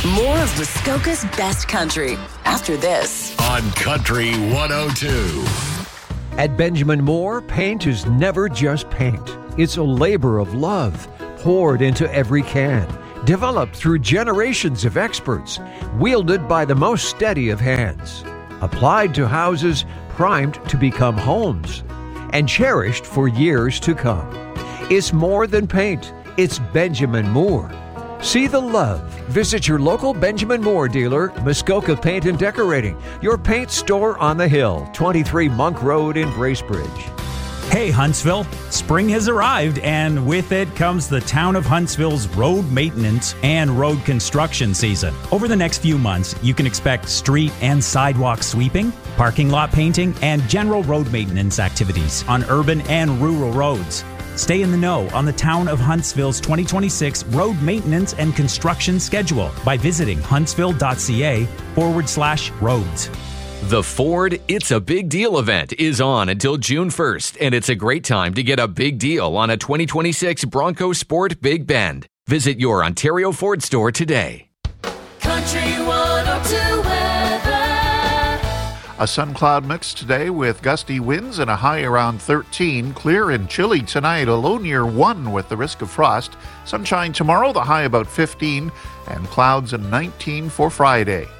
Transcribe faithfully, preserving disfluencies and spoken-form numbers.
More of Muskoka's best country after this. On Country one oh two. At Benjamin Moore, paint is never just paint. It's a labor of love poured into every can, developed through generations of experts, wielded by the most steady of hands, applied to houses primed to become homes, and cherished for years to come. It's more than paint. It's Benjamin Moore. See the love. Visit your local Benjamin Moore dealer, Muskoka Paint and Decorating, your paint store on the hill, twenty-three Monk Road in Bracebridge. Hey Huntsville, spring has arrived, and with it comes the town of Huntsville's road maintenance and road construction season. Over the next few months, you can expect street and sidewalk sweeping, parking lot painting, and general road maintenance activities on urban and rural roads. Stay in the know on the town of Huntsville's twenty twenty-six road maintenance and construction schedule by visiting huntsville.ca forward slash roads. The Ford It's a Big Deal event is on until June first, and it's a great time to get a big deal on a twenty twenty-six Bronco Sport Big Bend. Visit your Ontario Ford store today. Country one oh two weather. A sun cloud mix today with gusty winds and a high around thirteen. Clear and chilly tonight, a low near one with the risk of frost. Sunshine tomorrow, the high about fifteen, and clouds and nineteen for Friday.